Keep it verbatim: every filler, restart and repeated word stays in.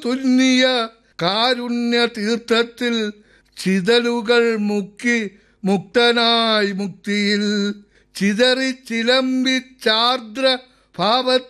തുന്നിയ കാരുണ്യ തീർത്ഥത്തിൽ ചിതലുകൾ മുക്കി മുക്തനായി മുക്തിയിൽ ചിതറി ചിലമ്പി ചാർദ്ര ഭാവ